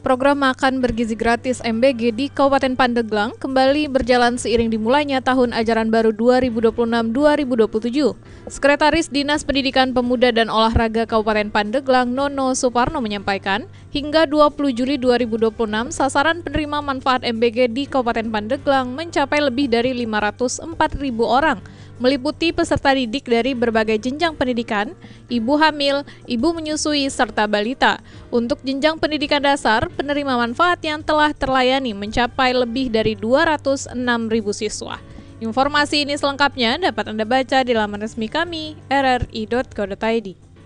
Program makan bergizi gratis MBG di Kabupaten Pandeglang kembali berjalan seiring dimulainya tahun ajaran baru 2026-2027. Sekretaris Dinas Pendidikan Pemuda dan Olahraga Kabupaten Pandeglang, Nono Suparno menyampaikan, hingga 20 Juli 2026, sasaran penerima manfaat MBG di Kabupaten Pandeglang mencapai lebih dari 504.000 orang, meliputi peserta didik dari berbagai jenjang pendidikan, ibu hamil, ibu menyusui, serta balita. Untuk jenjang pendidikan dasar, penerima manfaat yang telah terlayani mencapai lebih dari 206.000 siswa. Informasi ini selengkapnya dapat Anda baca di laman resmi kami, rri.co.id.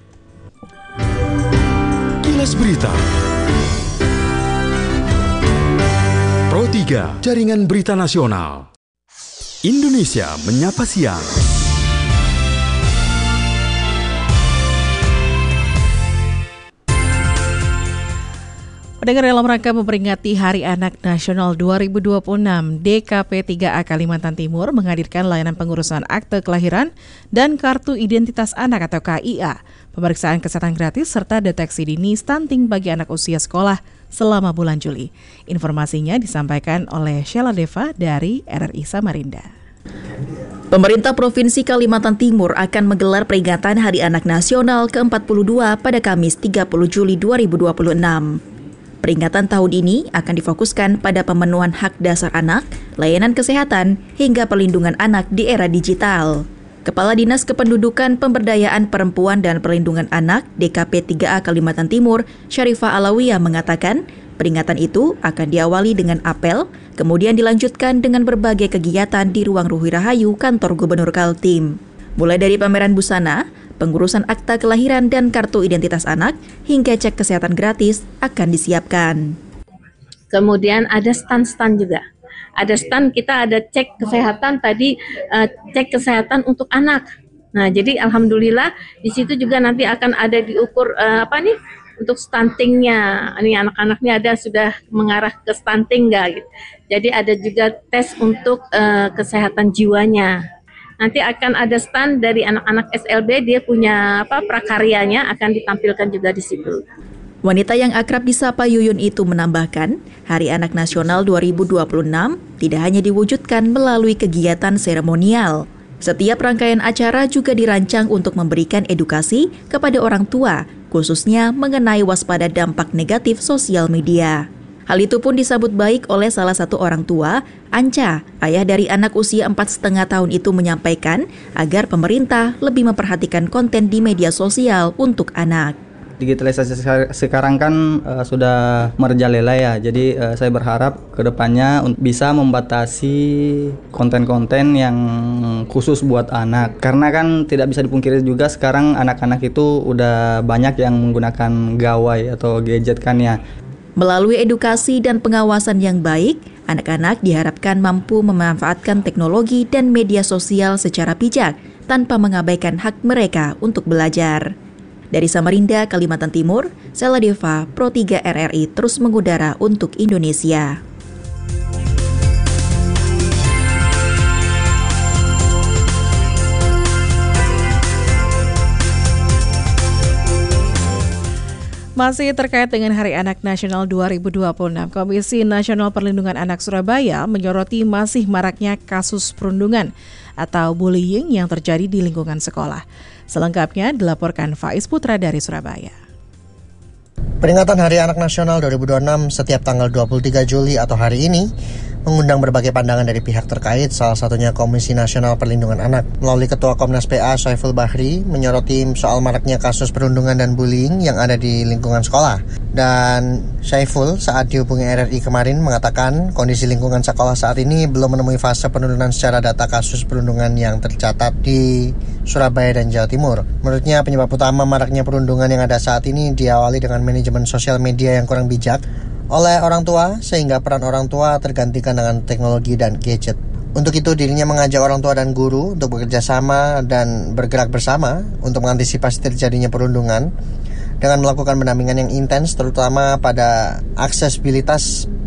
Kilas Berita Pro 3, Jaringan Berita Nasional. Indonesia Menyapa Siang. Pendengar, dalam rangka memperingati Hari Anak Nasional 2026, DKP 3A Kalimantan Timur menghadirkan layanan pengurusan akte kelahiran dan kartu identitas anak atau KIA, pemeriksaan kesehatan gratis serta deteksi dini stunting bagi anak usia sekolah selama bulan Juli. Informasinya disampaikan oleh Sheila Deva dari RRI Samarinda. Pemerintah Provinsi Kalimantan Timur akan menggelar peringatan Hari Anak Nasional ke-42 pada Kamis 30 Juli 2026. Peringatan tahun ini akan difokuskan pada pemenuhan hak dasar anak, layanan kesehatan, hingga perlindungan anak di era digital. Kepala Dinas Kependudukan, Pemberdayaan Perempuan dan Perlindungan Anak DKP 3A Kalimantan Timur, Syarifah Alawiyah mengatakan, peringatan itu akan diawali dengan apel, kemudian dilanjutkan dengan berbagai kegiatan di Ruang Ruhi Rahayu Kantor Gubernur Kaltim. Mulai dari pameran busana, pengurusan akta kelahiran dan kartu identitas anak, hingga cek kesehatan gratis akan disiapkan. Kemudian ada stand-stand juga. Ada stand, kita ada cek kesehatan tadi, cek kesehatan untuk anak. Nah, jadi alhamdulillah di situ juga nanti akan ada diukur untuk stuntingnya. Ini anak-anaknya ada sudah mengarah ke stunting nggak? Gitu. Jadi ada juga tes untuk kesehatan jiwanya. Nanti akan ada stand dari anak-anak SLB, dia punya prakaryanya akan ditampilkan juga di situ. Wanita yang akrab disapa Yuyun itu menambahkan, Hari Anak Nasional 2026 tidak hanya diwujudkan melalui kegiatan seremonial. Setiap rangkaian acara juga dirancang untuk memberikan edukasi kepada orang tua, khususnya mengenai waspada dampak negatif sosial media. Hal itu pun disambut baik oleh salah satu orang tua, Anca, ayah dari anak usia 4,5 tahun itu menyampaikan agar pemerintah lebih memperhatikan konten di media sosial untuk anak. Digitalisasi sekarang kan sudah merajalela ya, jadi saya berharap kedepannya bisa membatasi konten-konten yang khusus buat anak. Karena kan tidak bisa dipungkiri juga sekarang anak-anak itu udah banyak yang menggunakan gawai atau gadget kan ya. Melalui edukasi dan pengawasan yang baik, anak-anak diharapkan mampu memanfaatkan teknologi dan media sosial secara bijak tanpa mengabaikan hak mereka untuk belajar. Dari Samarinda, Kalimantan Timur, Sheila Deva, Pro 3 RRI terus mengudara untuk Indonesia. Masih terkait dengan Hari Anak Nasional 2026, Komisi Nasional Perlindungan Anak Surabaya menyoroti masih maraknya kasus perundungan atau bullying yang terjadi di lingkungan sekolah. Selengkapnya dilaporkan Faiz Putra dari Surabaya. Peringatan Hari Anak Nasional 2026 setiap tanggal 23 Juli atau hari ini mengundang berbagai pandangan dari pihak terkait, salah satunya Komisi Nasional Perlindungan Anak. Melalui Ketua Komnas PA Syaiful Bahri menyoroti soal maraknya kasus perundungan dan bullying yang ada di lingkungan sekolah. Dan Syaiful saat dihubungi RRI kemarin mengatakan kondisi lingkungan sekolah saat ini belum menemui fase penurunan secara data kasus perundungan yang tercatat di Surabaya dan Jawa Timur. Menurutnya penyebab utama maraknya perundungan yang ada saat ini diawali dengan manajemen sosial media yang kurang bijak oleh orang tua, sehingga peran orang tua tergantikan dengan teknologi dan gadget. Untuk itu dirinya mengajak orang tua dan guru untuk bekerja sama dan bergerak bersama untuk mengantisipasi terjadinya perundungan dengan melakukan pendampingan yang intens terutama pada aksesibilitas anak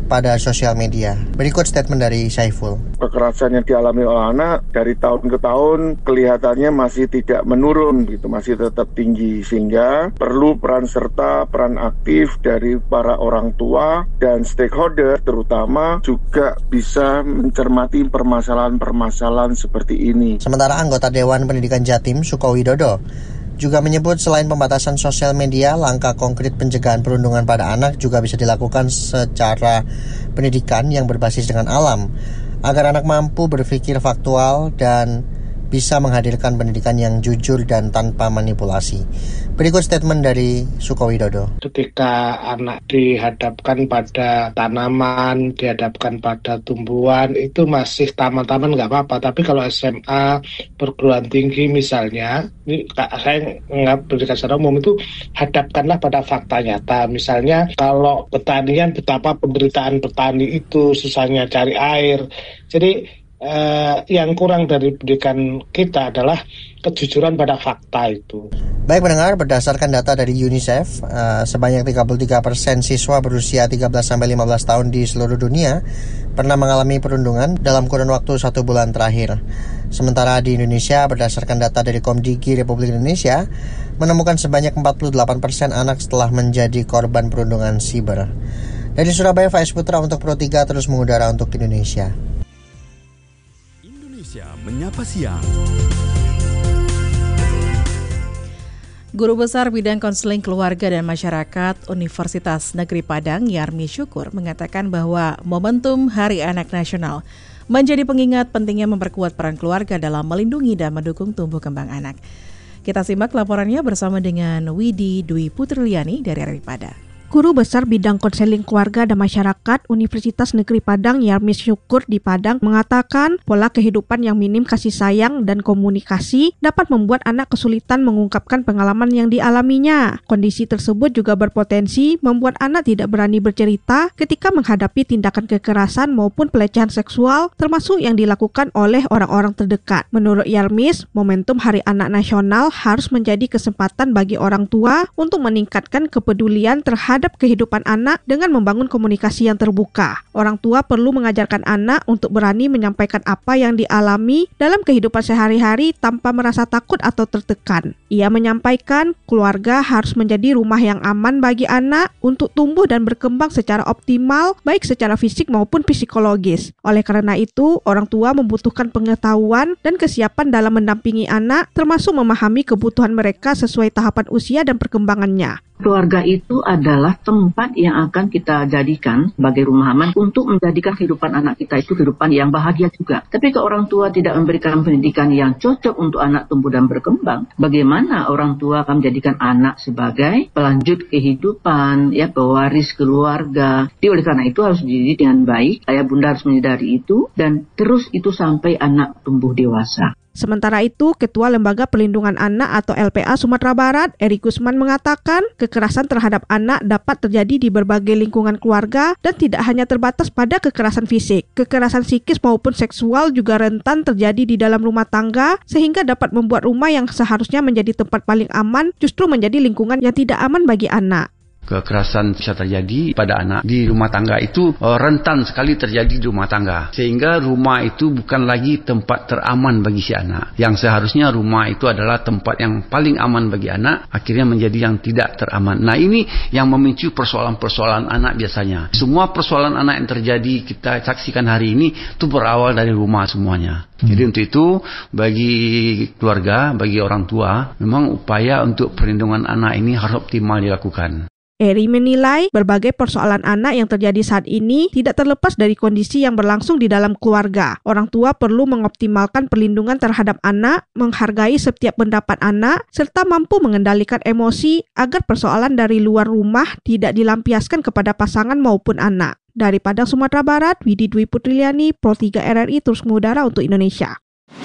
pada sosial media. Berikut statement dari Saiful. Kekerasan yang dialami oleh anak dari tahun ke tahun kelihatannya masih tidak menurun, gitu, masih tetap tinggi, sehingga perlu peran serta, peran aktif dari para orang tua dan stakeholder, terutama juga bisa mencermati permasalahan-permasalahan seperti ini. Sementara anggota Dewan Pendidikan Jatim, Sukowidodo, juga menyebut selain pembatasan sosial media, langkah konkret pencegahan perundungan pada anak juga bisa dilakukan secara pendidikan yang berbasis dengan alam, agar anak mampu berpikir faktual dan bisa menghadirkan pendidikan yang jujur dan tanpa manipulasi. Berikut statement dari Sukowidodo. Ketika anak dihadapkan pada tanaman, dihadapkan pada tumbuhan, itu masih taman-taman nggak apa-apa. Tapi kalau SMA, perguruan tinggi misalnya, ini saya berikan secara umum itu, hadapkanlah pada fakta nyata. Misalnya kalau pertanian, betapa penderitaan petani itu, susahnya cari air. Jadi yang kurang dari pendidikan kita adalah kejujuran pada fakta itu. Baik pendengar, berdasarkan data dari UNICEF, sebanyak 33% siswa berusia 13-15 tahun di seluruh dunia pernah mengalami perundungan dalam kurun waktu 1 bulan terakhir. Sementara di Indonesia, berdasarkan data dari Komdigi Republik Indonesia, menemukan sebanyak 48% anak setelah menjadi korban perundungan siber. Dari Surabaya, Faiz Putra untuk Pro 3 terus mengudara untuk Indonesia. Menyapa siang. Guru Besar Bidang Konseling Keluarga dan Masyarakat Universitas Negeri Padang, Yarmi Syukur, mengatakan bahwa momentum Hari Anak Nasional menjadi pengingat pentingnya memperkuat peran keluarga dalam melindungi dan mendukung tumbuh kembang anak. Kita simak laporannya bersama dengan Widi Dwi Putriliani dari RRI Padang. Guru Besar Bidang Konseling Keluarga dan Masyarakat Universitas Negeri Padang, Yarmi Syukur di Padang, mengatakan pola kehidupan yang minim kasih sayang dan komunikasi dapat membuat anak kesulitan mengungkapkan pengalaman yang dialaminya. Kondisi tersebut juga berpotensi membuat anak tidak berani bercerita ketika menghadapi tindakan kekerasan maupun pelecehan seksual, termasuk yang dilakukan oleh orang-orang terdekat. Menurut Yarmis, momentum Hari Anak Nasional harus menjadi kesempatan bagi orang tua untuk meningkatkan kepedulian terhadap kehidupan anak dengan membangun komunikasi yang terbuka. Orang tua perlu mengajarkan anak untuk berani menyampaikan apa yang dialami dalam kehidupan sehari-hari tanpa merasa takut atau tertekan. Ia menyampaikan keluarga harus menjadi rumah yang aman bagi anak untuk tumbuh dan berkembang secara optimal, baik secara fisik maupun psikologis. Oleh karena itu, orang tua membutuhkan pengetahuan dan kesiapan dalam mendampingi anak, termasuk memahami kebutuhan mereka sesuai tahapan usia dan perkembangannya. Keluarga itu adalah tempat yang akan kita jadikan sebagai rumah aman untuk menjadikan kehidupan anak kita itu kehidupan yang bahagia juga. Tapi kalau orang tua tidak memberikan pendidikan yang cocok untuk anak tumbuh dan berkembang, bagaimana orang tua akan menjadikan anak sebagai pelanjut kehidupan, ya, pewaris keluarga. Jadi oleh karena itu harus dididik dengan baik. Ayah bunda harus menyadari itu dan terus itu sampai anak tumbuh dewasa. Sementara itu, Ketua Lembaga Perlindungan Anak atau LPA Sumatera Barat, Eri Gusman mengatakan, kekerasan terhadap anak dapat terjadi di berbagai lingkungan keluarga dan tidak hanya terbatas pada kekerasan fisik. Kekerasan psikis maupun seksual juga rentan terjadi di dalam rumah tangga, sehingga dapat membuat rumah yang seharusnya menjadi tempat paling aman justru menjadi lingkungan yang tidak aman bagi anak. Kekerasan bisa terjadi pada anak di rumah tangga itu rentan sekali terjadi di rumah tangga, sehingga rumah itu bukan lagi tempat teraman bagi si anak. Yang seharusnya rumah itu adalah tempat yang paling aman bagi anak, akhirnya menjadi yang tidak teraman. Nah, ini yang memicu persoalan-persoalan anak biasanya. Semua persoalan anak yang terjadi kita saksikan hari ini itu berawal dari rumah semuanya. Jadi untuk itu bagi keluarga, bagi orang tua, memang upaya untuk perlindungan anak ini harus optimal dilakukan. Eri menilai berbagai persoalan anak yang terjadi saat ini tidak terlepas dari kondisi yang berlangsung di dalam keluarga. Orang tua perlu mengoptimalkan perlindungan terhadap anak, menghargai setiap pendapat anak, serta mampu mengendalikan emosi agar persoalan dari luar rumah tidak dilampiaskan kepada pasangan maupun anak. Dari Padang, Sumatera Barat, Widi Dwi Putriliani, Pro 3 RRI terus mengudara untuk Indonesia.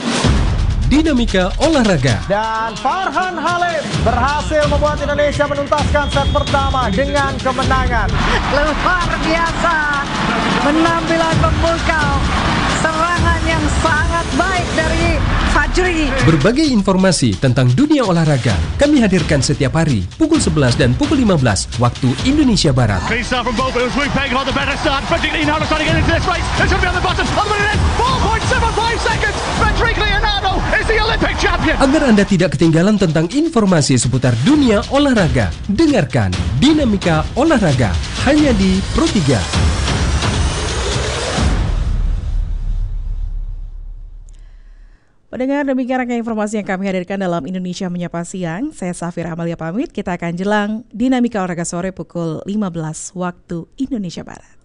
Dinamika olahraga. Dan Farhan Halim berhasil membuat Indonesia menuntaskan set pertama dengan kemenangan. Luar biasa, penampilan pembuka, serangan yang sangat baik dari Fajri. Berbagai informasi tentang dunia olahraga kami hadirkan setiap hari pukul 11 dan pukul 15 waktu Indonesia Barat. Agar Anda tidak ketinggalan tentang informasi seputar dunia olahraga, dengarkan Dinamika Olahraga hanya di Pro 3. Pendengar, demikian rangkaian informasi yang kami hadirkan dalam Indonesia Menyapa Siang. Saya Safira Amalia pamit, kita akan jelang Dinamika Olahraga sore pukul 15 waktu Indonesia Barat.